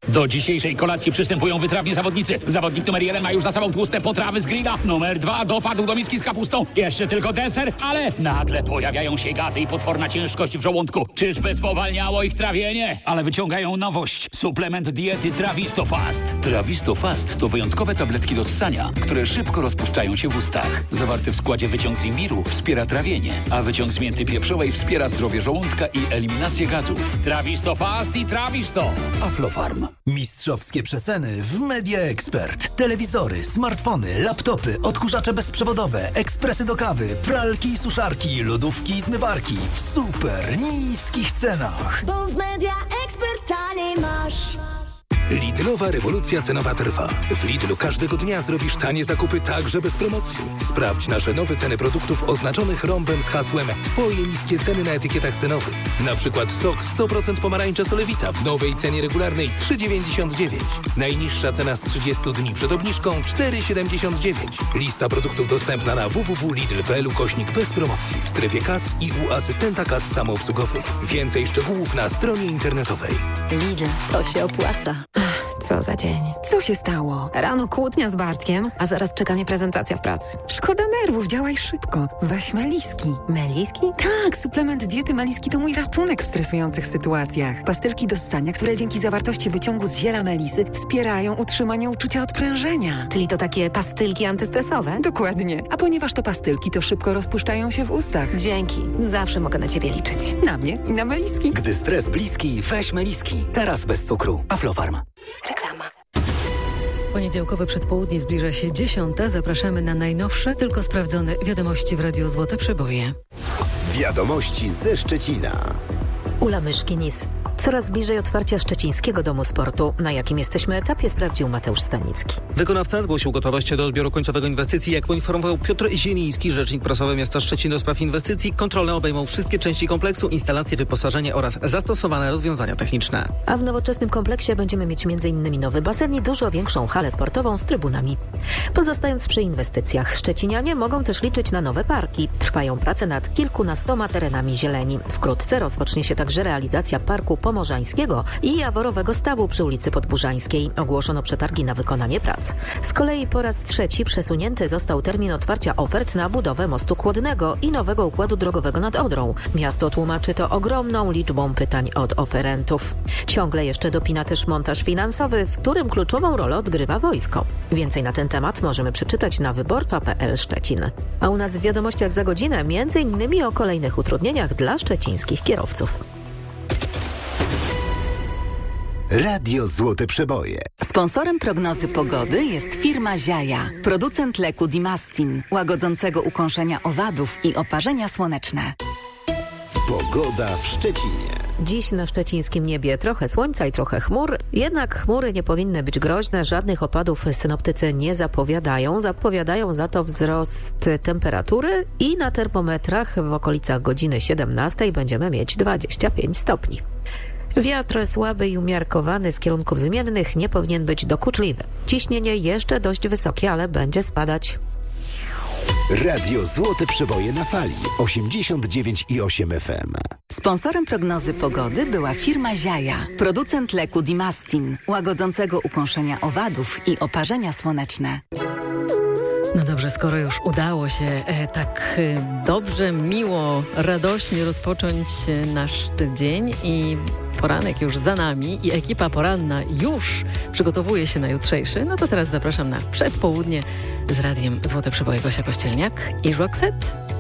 Do dzisiejszej kolacji przystępują wytrawni zawodnicy. Zawodnik numer 1 ma już za sobą tłuste potrawy z grilla. Numer 2 dopadł do miski z kapustą. Jeszcze tylko deser, ale nagle pojawiają się gazy i potworna ciężkość w żołądku. Czyżby spowalniało ich trawienie? Ale wyciągają nowość. Suplement diety Trawisto Fast. Trawisto Fast to wyjątkowe tabletki do ssania, które szybko rozpuszczają się w ustach. Zawarty w składzie wyciąg z imbiru wspiera trawienie, a wyciąg z mięty pieprzowej wspiera zdrowie żołądka i eliminację gazów. Trawisto Fast i Trawisto. Aflofarm. Mistrzowskie przeceny w Media Expert. Telewizory, smartfony, laptopy, odkurzacze bezprzewodowe, ekspresy do kawy, pralki i suszarki, lodówki i zmywarki w super niskich cenach. Bo w Media Expert taniej masz. Lidlowa rewolucja cenowa trwa. W Lidlu każdego dnia zrobisz tanie zakupy także bez promocji. Sprawdź nasze nowe ceny produktów oznaczonych rąbem z hasłem Twoje niskie ceny na etykietach cenowych. Na przykład sok 100% pomarańcza Solewita w nowej cenie regularnej 3,99. Najniższa cena z 30 dni przed obniżką 4,79. Lista produktów dostępna na www.lidl.pl/. bez promocji w strefie kas i u asystenta kas samoobsługowych. Więcej szczegółów na stronie internetowej. Lidl, to się opłaca. Co za dzień. Co się stało? Rano kłótnia z Bartkiem, a zaraz czeka mnie prezentacja w pracy. Szkoda nerwów, działaj szybko. Weź Meliski. Meliski? Tak, suplement diety Meliski to mój ratunek w stresujących sytuacjach. Pastylki do ssania, które dzięki zawartości wyciągu z ziela melisy wspierają utrzymanie uczucia odprężenia. Czyli to takie pastylki antystresowe? Dokładnie. A ponieważ to pastylki, to szybko rozpuszczają się w ustach. Dzięki. Zawsze mogę na ciebie liczyć. Na mnie i na Meliski. Gdy stres bliski, weź Meliski. Teraz bez cukru. Aflofarm. Reklama. Poniedziałkowe przedpołudnie zbliża się 10. Zapraszamy na najnowsze, tylko sprawdzone wiadomości w Radiu Złote Przeboje. Wiadomości ze Szczecina. Ula Myszkinis. Coraz bliżej otwarcia Szczecińskiego Domu Sportu. Na jakim jesteśmy etapie, sprawdził Mateusz Stanicki. Wykonawca zgłosił gotowość do odbioru końcowego inwestycji. Jak poinformował Piotr Zieliński, rzecznik prasowy miasta Szczecin do spraw inwestycji, kontrole obejmą wszystkie części kompleksu, instalacje, wyposażenie oraz zastosowane rozwiązania techniczne. A w nowoczesnym kompleksie będziemy mieć m.in. nowy basen i dużo większą halę sportową z trybunami. Pozostając przy inwestycjach, szczecinianie mogą też liczyć na nowe parki. Trwają prace nad kilkunastoma terenami zieleni. Wkrótce rozpocznie się także realizacja parku Pomorzańskiego i Jaworowego Stawu przy ulicy Podburzańskiej. Ogłoszono przetargi na wykonanie prac. Z kolei po raz trzeci przesunięty został termin otwarcia ofert na budowę mostu Kłodnego i nowego układu drogowego nad Odrą. Miasto tłumaczy to ogromną liczbą pytań od oferentów. Ciągle jeszcze dopina też montaż finansowy, w którym kluczową rolę odgrywa wojsko. Więcej na ten temat możemy przeczytać na wyborcza.pl Szczecin. A u nas w wiadomościach za godzinę m.in. o kolejnych utrudnieniach dla szczecińskich kierowców. Radio Złote Przeboje. Sponsorem prognozy pogody jest firma Ziaja, producent leku Dimastin, łagodzącego ukąszenia owadów i oparzenia słoneczne. Pogoda w Szczecinie. Dziś na szczecińskim niebie trochę słońca i trochę chmur, jednak chmury nie powinny być groźne, żadnych opadów synoptycy nie zapowiadają. Zapowiadają za to wzrost temperatury i na termometrach w okolicach godziny 17 będziemy mieć 25 stopni. Wiatr słaby i umiarkowany z kierunków zmiennych nie powinien być dokuczliwy. Ciśnienie jeszcze dość wysokie, ale będzie spadać. Radio Złote Przeboje na fali 89,8 FM. Sponsorem prognozy pogody była firma Ziaja, producent leku Dimastin, łagodzącego ukąszenia owadów i oparzenia słoneczne. No dobrze, skoro już udało się tak dobrze, miło, radośnie rozpocząć nasz dzień i poranek już za nami i ekipa poranna już przygotowuje się na jutrzejszy, no to teraz zapraszam na przedpołudnie z Radiem Złote Przeboje Gosia Kościelniak i Roxette.